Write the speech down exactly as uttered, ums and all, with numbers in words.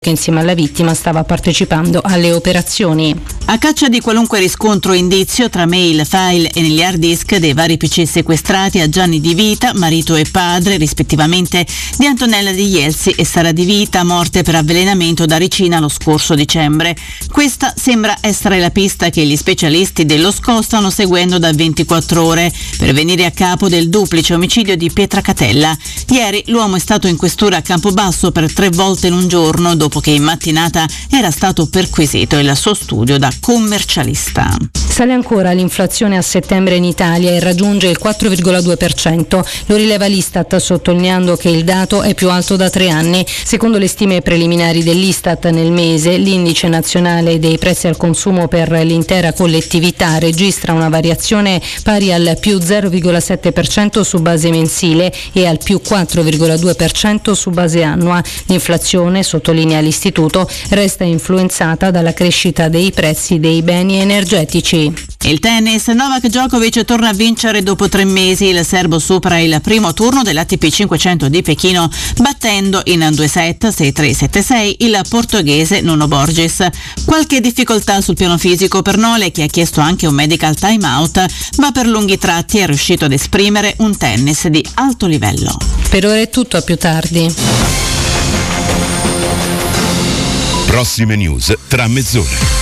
che insieme alla vittima stava partecipando alle operazioni. A caccia di qualunque riscontro o indizio tra mail, file e negli hard disk dei vari P C sequestrati a Gianni Di Vita, marito e padre rispettivamente di Antonella Di Ielsi e Sara Di Vita, morte per avvelenamento da ricina lo scorso dicembre. Questa sembra essere la pista che gli specialisti dello S C O stanno seguendo da ventiquattro ore per venire a capo del duplice omicidio di Pietracatella. Ieri l'uomo è stato in questura a Campobasso per tre volte in un giorno, dopo che in mattinata era stato perquisito il suo studio da commercialista. Sale ancora l'inflazione a settembre in Italia e raggiunge il quattro virgola due per cento. Lo rileva l'Istat, sottolineando che il dato è più alto da tre anni. Secondo le stime preliminari dell'Istat, nel mese l'indice nazionale dei prezzi al consumo per l'intera collettività registra una variazione pari al più zero virgola sette per cento su base mensile e al più quattro virgola due per cento su base annua. L'inflazione, sottolinea l'istituto, resta influenzata dalla crescita dei prezzi dei beni energetici. Il tennis, Novak Djokovic torna a vincere dopo tre mesi. Il serbo supera il primo turno dell'A T P cinquecento di Pechino, battendo in due set, sei tre sette sei, il portoghese Nuno Borges. Qualche difficoltà sul piano fisico per Nole, che ha chiesto anche un medical time out, ma per lunghi tratti è riuscito ad esprimere un tennis di alto livello. Per ora è tutto, a più tardi. Prossime news tra mezz'ora.